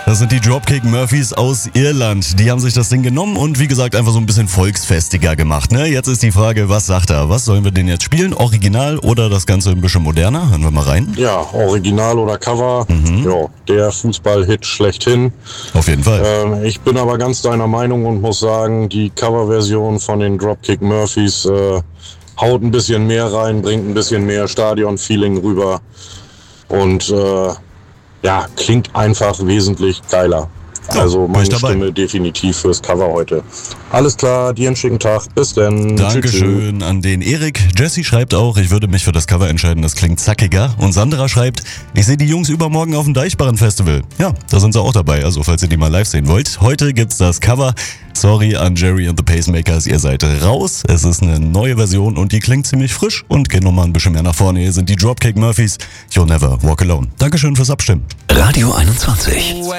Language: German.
Das sind die Dropkick Murphys aus Irland. Die haben sich das Ding genommen und wie gesagt einfach so ein bisschen volksfestiger gemacht. Ne? Jetzt ist die Frage, was sagt er? Was sollen wir denn jetzt spielen? Original oder das Ganze ein bisschen moderner? Hören wir mal rein. Ja, Original oder Cover. Ja, der Fußball-Hit schlechthin. Auf jeden Fall. Ich bin aber ganz deiner Meinung und muss sagen, die Coverversion von den Dropkick Murphys haut ein bisschen mehr rein, bringt ein bisschen mehr Stadion-Feeling rüber und klingt einfach wesentlich geiler. Also meine Stimme definitiv fürs Cover heute. Alles klar, dir einen schicken Tag. Bis dann. Dankeschön an den Erik. Jesse schreibt auch, ich würde mich für das Cover entscheiden, das klingt zackiger. Und Sandra schreibt, ich sehe die Jungs übermorgen auf dem Deichbrand-Festival. Ja, da sind sie auch dabei, also falls ihr die mal live sehen wollt. Heute gibt's das Cover. Sorry an Jerry and the Pacemakers, ihr seid raus. Es ist eine neue Version und die klingt ziemlich frisch und geht nochmal ein bisschen mehr nach vorne. Hier sind die Dropkick Murphys. You'll never walk alone. Dankeschön fürs Abstimmen. Radio 21.